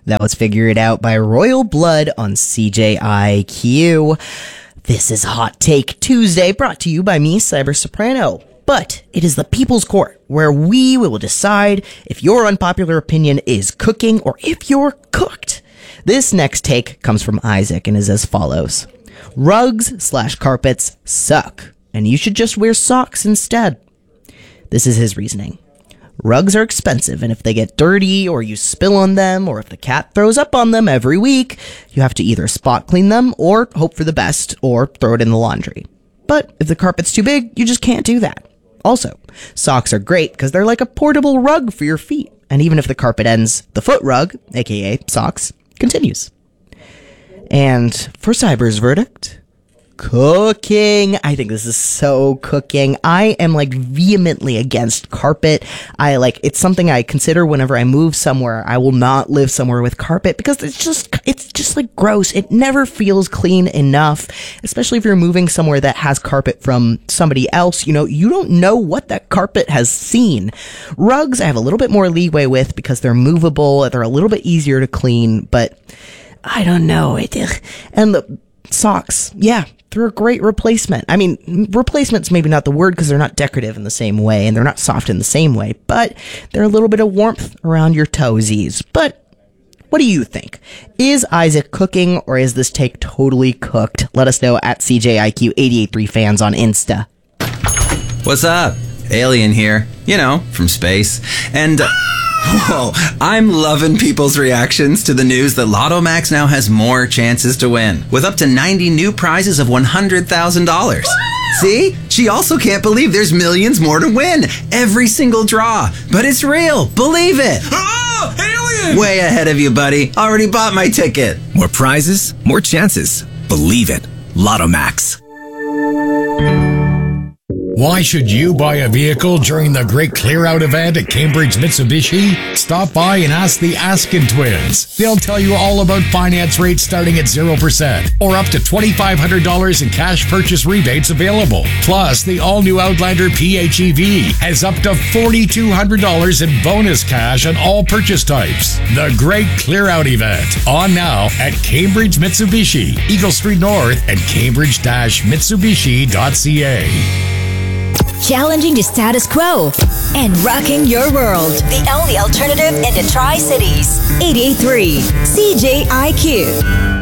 That was Figure It Out by Royal Blood on CJIQ. This is Hot Take Tuesday, brought to you by me, Cyber Soprano. But it is the People's Court, where we will decide if your unpopular opinion is cooking or if you're cooked. This next take comes from Isaac and is as follows. Rugs/carpets suck, and you should just wear socks instead. This is his reasoning. Rugs are expensive, and if they get dirty, or you spill on them, or if the cat throws up on them every week, you have to either spot clean them, or hope for the best, or throw it in the laundry. But if the carpet's too big, you just can't do that. Also, socks are great because they're like a portable rug for your feet, and even if the carpet ends, the foot rug, aka socks, continues. And for Cyber's verdict, cooking. I think this is so cooking. I am vehemently against carpet. It's something I consider whenever I move somewhere. I will not live somewhere with carpet because it's just gross. It never feels clean enough, especially if you're moving somewhere that has carpet from somebody else. You don't know what that carpet has seen. Rugs, I have a little bit more leeway with because they're movable. They're a little bit easier to clean, but I don't know. And the socks, yeah, they're a great replacement. I mean, replacement's maybe not the word because they're not decorative in the same way and they're not soft in the same way, but they're a little bit of warmth around your toesies. But what do you think? Is Isaac cooking or is this take totally cooked? Let us know at CJIQ883 fans on Insta. What's up? Alien here, from space. And whoa, I'm loving people's reactions to the news that Lotto Max now has more chances to win, with up to 90 new prizes of $100,000. See? She also can't believe there's millions more to win every single draw. But it's real. Believe it. Oh, alien! Way ahead of you, buddy. Already bought my ticket. More prizes, more chances. Believe it. Lotto Max. Why should you buy a vehicle during the Great Clear Out event at Cambridge Mitsubishi? Stop by and ask the Askin twins. They'll tell you all about finance rates starting at 0% or up to $2,500 in cash purchase rebates available. Plus, the all-new Outlander PHEV has up to $4,200 in bonus cash on all purchase types. The Great Clear Out event, on now at Cambridge Mitsubishi, Eagle Street North and cambridge-mitsubishi.ca. Challenging the status quo and rocking your world. The only alternative in the Tri-Cities. 88.3 CJIQ.